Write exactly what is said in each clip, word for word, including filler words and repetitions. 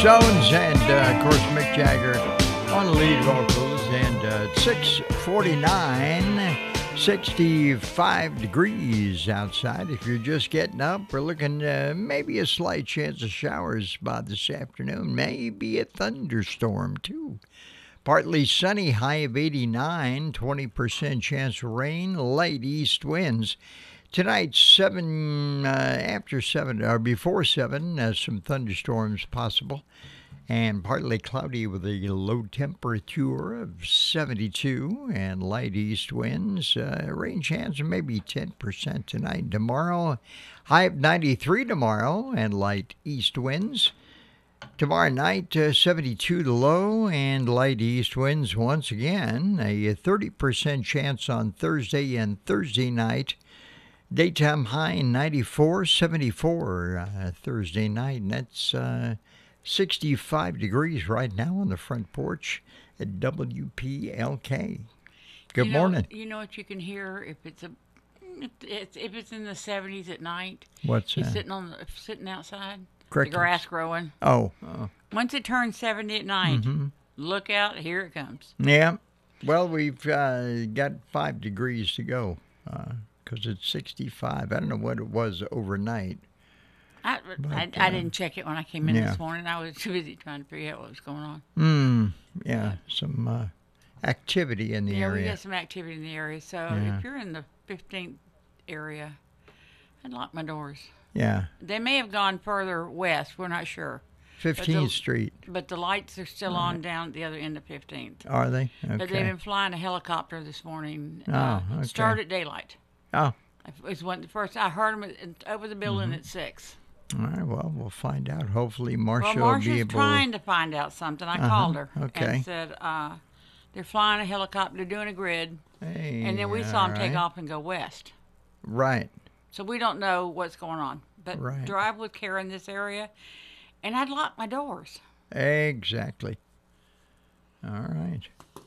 Jones and, uh, of course, Mick Jagger on the lead vocals. And uh, six forty-nine, sixty-five degrees outside. If you're just getting up, we're looking uh, maybe a slight chance of showers by this afternoon. Maybe a thunderstorm, too. Partly sunny, high of eighty-nine, twenty percent chance of rain, light east winds. Tonight, seven, uh, after seven, or before seven, uh, some thunderstorms possible. And partly cloudy with a low temperature of seventy-two and light east winds. Uh, rain chance of maybe ten percent tonight. Tomorrow, high of ninety-three tomorrow and light east winds. Tomorrow night, uh, seventy-two to low and light east winds once again. A thirty percent chance on Thursday and Thursday night. Daytime high ninety-four, seventy-four uh, Thursday night, and that's uh, sixty-five degrees right now on the front porch at W P L K. Good you know, morning. You know what you can hear if it's a if it's, if it's in the seventies at night. What's You're that? sitting on the, sitting outside. Crickets. The grass growing. Oh. oh. Once it turns seventy at night, Mm-hmm. look out! Here it comes. Yeah. Well, we've uh, got five degrees to go because uh, it's sixty-five. I don't know what it was overnight. I, But, I, uh, I didn't check it when I came in yeah. this morning. I was too busy trying to figure out what was going on. Mm, yeah, some uh, activity in the Yeah, we area. got some activity in the area. So Yeah. if you're in the fifteenth area, I'd lock my doors. Yeah, They may have gone further west. We're not sure. fifteenth Street. But the lights are still on down at the other end of fifteenth. Are they? Okay. But they've been flying a helicopter this morning. Oh, uh, okay. Started at daylight. Oh, It was one the first I heard them at, over the building Mm-hmm. at six. all right. Well, we'll find out. Hopefully, Marcia Well, will Marcia's be able. trying to find out something. I Uh-huh, called her okay. and said uh, they're flying a helicopter, they're doing a grid, Hey, and then we saw them all take right. off and go west. Right. So we don't know what's going on. But Right. drive with care in this area, and I'd lock my doors. Exactly. All right.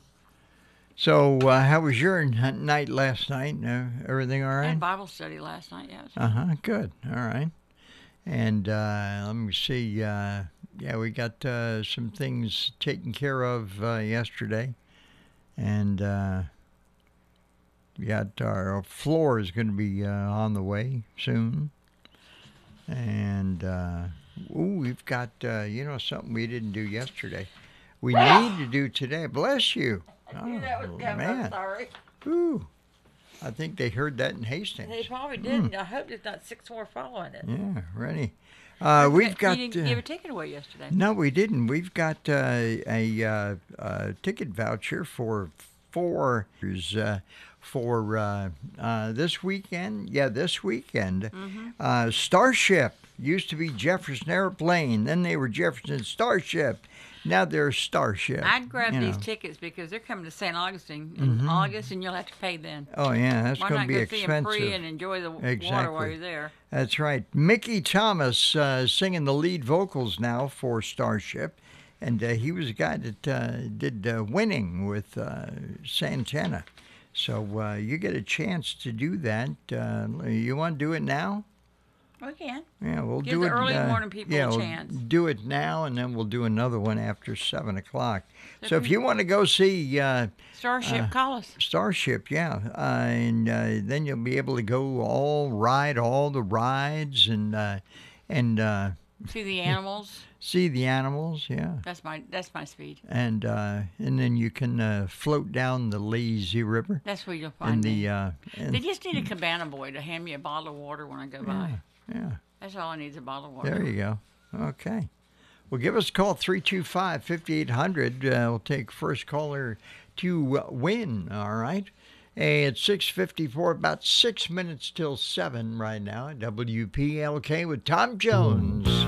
So, uh, how was your n- night last night? Uh, everything all I right? had Bible study last night, yes. Uh huh. Good. All right. And uh, let me see. Uh, yeah, we got uh, some things taken care of uh, yesterday, and uh, we got our floor is going to be uh, on the way soon. And uh, ooh, we've got uh, you know something we didn't do yesterday. We need to do today. Bless you. Oh, man. sorry. Ooh. I think they heard that in Hastings. They probably didn't. I hope there's not six more following it. Yeah, ready. Uh, we've got. You didn't uh, give a ticket away yesterday. No, we didn't. We've got uh, a, uh, uh ticket voucher for four uh, for uh, uh, this weekend. Yeah, this weekend. Mm-hmm. Uh, Starship used to be Jefferson Airplane. Then they were Jefferson Starship. Now they're Starship. I'd grab you these know. tickets because they're coming to Saint Augustine in August, and you'll have to pay then. Oh yeah, that's Why going to not be go expensive. see them free and enjoy the water Exactly. while you're there? That's right. Mickey Thomas uh, singing the lead vocals now for Starship. And uh, he was a guy that uh, did uh, Winning with uh, Santana. So uh, you get a chance to do that. Uh, you want to do it now? We can. Yeah, we'll Give do the it. early uh, morning people a yeah, we'll chance. do it now, and then we'll do another one after seven o'clock. So So if if you- you want to go see uh, Starship, call us. Starship, yeah, uh, and uh, then you'll be able to go all ride all the rides and uh, and uh, See the animals. see the animals, yeah, That's my that's my speed. and uh, and then you can uh, float down the lazy river. That's where you'll And find the me. uh, and, They just need a cabana boy to hand me a bottle of water when I go by. yeah, That's all I need is a bottle of water. there you go. Okay. Well, give us a call, three two five, five eight zero zero. Uh, we'll take first caller to uh, win, all right? It's six fifty-four, about six minutes till seven right now at W P L K with Tom Jones.